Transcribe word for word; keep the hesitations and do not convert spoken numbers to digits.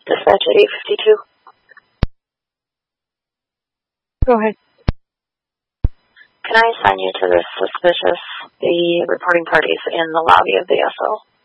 Dispatch at eight fifty-two. Go ahead. Can I assign you to this suspicious, the reporting parties in the lobby of the S O?